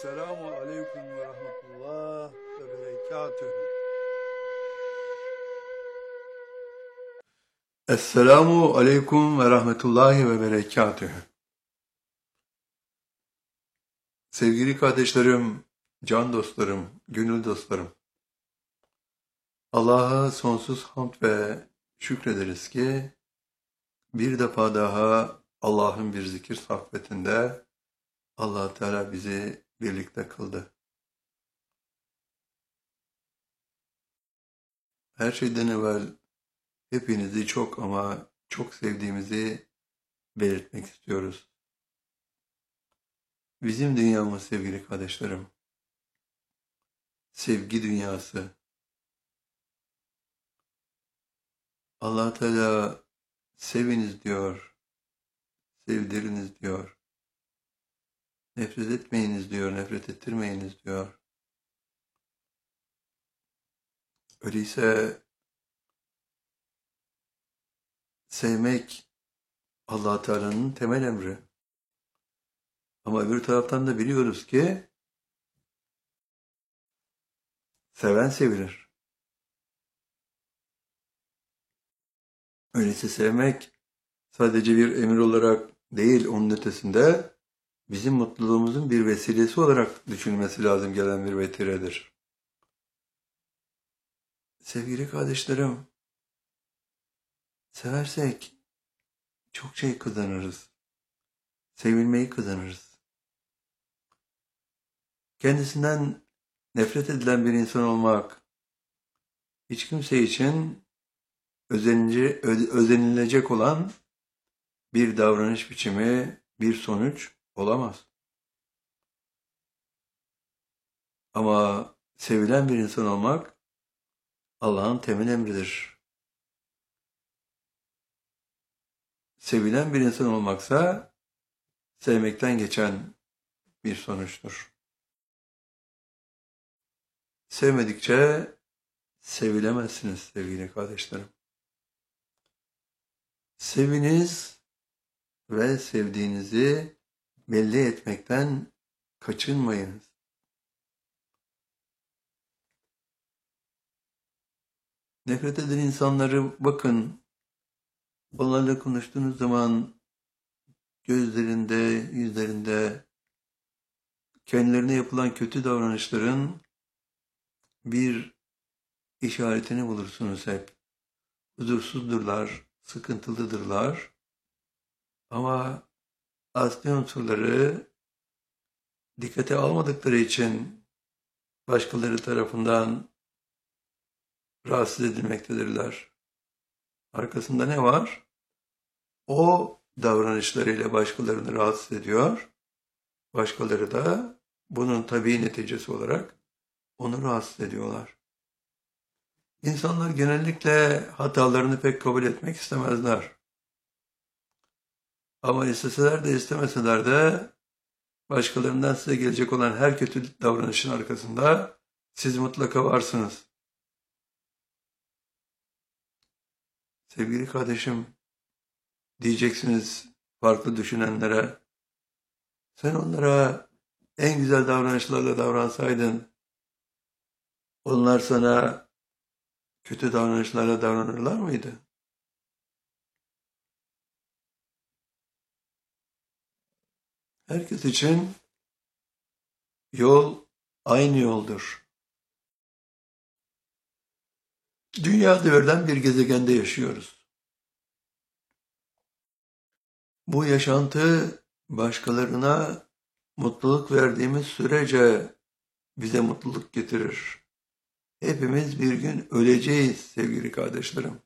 Esselamu Aleyküm ve Rahmetullah ve Berekatühü. Esselamu Aleyküm ve Rahmetullahi ve Berekatühü. Sevgili kardeşlerim, can dostlarım, gönül dostlarım. Allah'a sonsuz hamd ve şükrederiz ki bir defa daha Allah'ın bir zikir sohbetinde Allah Teala bizi birlikte kıldı. Her şeyden evvel hepinizi çok ama çok sevdiğimizi belirtmek istiyoruz. Bizim dünyamız sevgili kardeşlerim, sevgi dünyası. Allah Teala seviniz diyor, sevdiriniz diyor. Nefret etmeyiniz diyor, nefret ettirmeyiniz diyor. Öyleyse sevmek Allah Teala'nın temel emri. Ama öbür taraftan da biliyoruz ki seven sevilir. Öyleyse sevmek sadece bir emir olarak değil, onun ötesinde bizim mutluluğumuzun bir vesilesi olarak düşünülmesi lazım gelen bir vetiredir. Sevgili kardeşlerim, seversek çok şey kazanırız. Sevilmeyi kazanırız. Kendisinden nefret edilen bir insan olmak hiç kimse için özenilecek olan bir davranış biçimi, bir sonuç olamaz. Ama sevilen bir insan olmak Allah'ın temel emridir. Sevilen bir insan olmaksa sevmekten geçen bir sonuçtur. Sevmedikçe sevilemezsiniz sevgili kardeşlerim. Seviniz ve sevdiğinizi belli etmekten kaçınmayınız. Nefret eden insanları bakın, onlarla konuştuğunuz zaman gözlerinde, yüzlerinde kendilerine yapılan kötü davranışların bir işaretini bulursunuz hep. Huzursuzdurlar, sıkıntılıdırlar ama asli unsurları dikkate almadıkları için başkaları tarafından rahatsız edilmektedirler. Arkasında ne var? O davranışlarıyla başkalarını rahatsız ediyor. Başkaları da bunun tabii neticesi olarak onu rahatsız ediyorlar. İnsanlar genellikle hatalarını pek kabul etmek istemezler. Ama isteseler de istemeseler de başkalarından size gelecek olan her kötü davranışın arkasında siz mutlaka varsınız. Sevgili kardeşim, diyeceksiniz farklı düşünenlere, sen onlara en güzel davranışlarla davransaydın, onlar sana kötü davranışlarla davranırlar mıydı? Herkes için yol aynı yoldur. Dünya devrilen bir gezegende yaşıyoruz. Bu yaşantı başkalarına mutluluk verdiğimiz sürece bize mutluluk getirir. Hepimiz bir gün öleceğiz sevgili kardeşlerim.